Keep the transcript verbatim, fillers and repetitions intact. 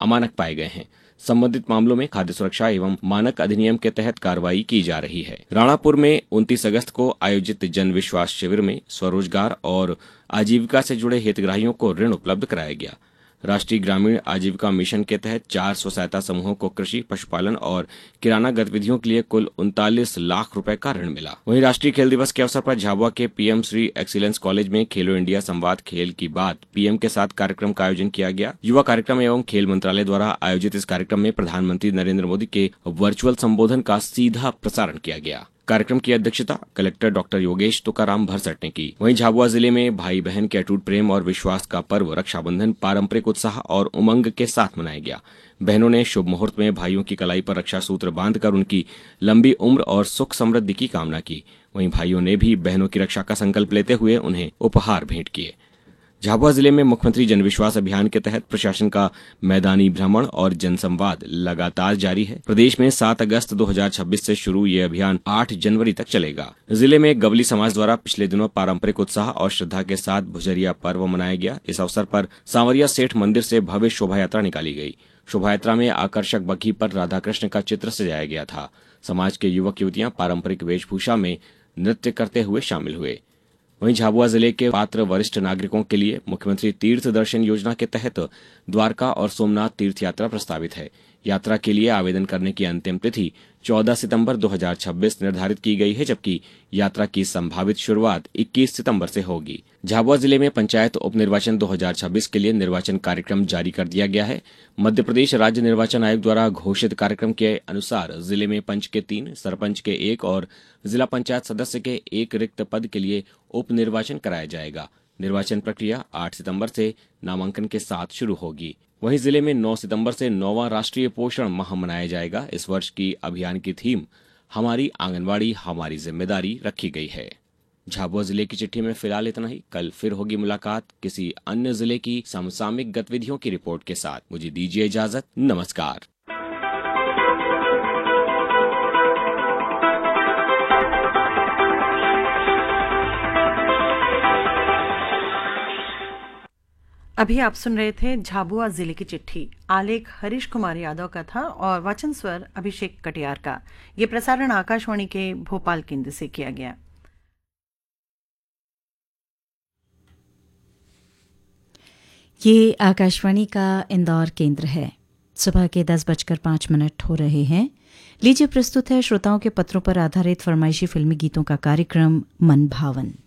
अमानक पाए गए हैं। संबंधित मामलों में खाद्य सुरक्षा एवं मानक अधिनियम के तहत कार्रवाई की जा रही है। राणापुर में उनतीस अगस्त को आयोजित जन विश्वास शिविर में स्वरोजगार और आजीविका से जुड़े हितग्राहियों को ऋण उपलब्ध कराया गया। राष्ट्रीय ग्रामीण आजीविका मिशन के तहत चार स्व सहायता समूहों को कृषि, पशुपालन और किराना गतिविधियों के लिए कुल उनतालीस लाख रुपए का ऋण मिला। वहीं राष्ट्रीय खेल दिवस के अवसर पर झाबुआ के पीएम श्री एक्सीलेंस कॉलेज में खेलो इंडिया संवाद खेल की बात पीएम के साथ कार्यक्रम का आयोजन किया गया। युवा कार्यक्रम एवं खेल मंत्रालय द्वारा आयोजित इस कार्यक्रम में प्रधानमंत्री नरेंद्र मोदी के वर्चुअल संबोधन का सीधा प्रसारण किया गया। कार्यक्रम की अध्यक्षता कलेक्टर डॉक्टर योगेश तुकाराम भरसट ने की। वहीं झाबुआ जिले में भाई बहन के अटूट प्रेम और विश्वास का पर्व रक्षाबंधन पारंपरिक उत्साह और उमंग के साथ मनाया गया। बहनों ने शुभ मुहूर्त में भाइयों की कलाई पर रक्षा सूत्र बांधकर उनकी लंबी उम्र और सुख समृद्धि की कामना की। वहीं भाइयों ने भी बहनों की रक्षा का संकल्प लेते हुए उन्हें उपहार भेंट किए। झाबुआ जिले में मुख्यमंत्री जनविश्वास अभियान के तहत प्रशासन का मैदानी भ्रमण और जनसंवाद लगातार जारी है। प्रदेश में सात अगस्त दो हज़ार छब्बीस से शुरू ये अभियान आठ जनवरी तक चलेगा। जिले में गवली समाज द्वारा पिछले दिनों पारंपरिक उत्साह और श्रद्धा के साथ भुजरिया पर्व मनाया गया। इस अवसर पर सांवरिया सेठ मंदिर से भव्य शोभा यात्रा निकाली गई। शोभा यात्रा में आकर्षक बग्घी पर राधा कृष्ण का चित्र सजाया गया था। समाज के युवक युवतियां पारंपरिक वेशभूषा में नृत्य करते हुए शामिल हुए। वहीं झाबुआ जिले के पात्र वरिष्ठ नागरिकों के लिए मुख्यमंत्री तीर्थ दर्शन योजना के तहत द्वारका और सोमनाथ तीर्थ यात्रा प्रस्तावित है। यात्रा के लिए आवेदन करने की अंतिम तिथि चौदह सितंबर दो हज़ार छब्बीस निर्धारित की गई है, जबकि यात्रा की संभावित शुरुआत इक्कीस सितंबर से होगी। झाबुआ जिले में पंचायत उप निर्वाचन दो हज़ार छब्बीस के लिए निर्वाचन कार्यक्रम जारी कर दिया गया है। मध्य प्रदेश राज्य निर्वाचन आयोग द्वारा घोषित कार्यक्रम के अनुसार जिले में पंच के तीन, सरपंच के एक और जिला पंचायत सदस्य के एक रिक्त पद के लिए उप निर्वाचन कराया जाएगा। निर्वाचन प्रक्रिया आठ सितंबर से नामांकन के साथ शुरू होगी। वहीं जिले में नौ सितंबर से नौवां राष्ट्रीय पोषण माह मनाया जाएगा। इस वर्ष की अभियान की थीम हमारी आंगनवाड़ी हमारी जिम्मेदारी रखी गई है। झाबुआ जिले की चिट्ठी में फिलहाल इतना ही। कल फिर होगी मुलाकात किसी अन्य जिले की समसामयिक गतिविधियों की रिपोर्ट के साथ। मुझे दीजिए इजाजत। नमस्कार। अभी आप सुन रहे थे झाबुआ जिले की चिट्ठी। आलेख हरीश कुमार यादव का था और वाचन स्वर अभिषेक कटियार का। ये प्रसारण आकाशवाणी के भोपाल केंद्र से किया गया। ये आकाशवाणी का इंदौर केंद्र है। सुबह के दस बजकर पाँच मिनट हो रहे हैं। लीजिए प्रस्तुत है श्रोताओं के पत्रों पर आधारित फरमाइशी फिल्मी गीतों का कार्यक्रम मन भावन।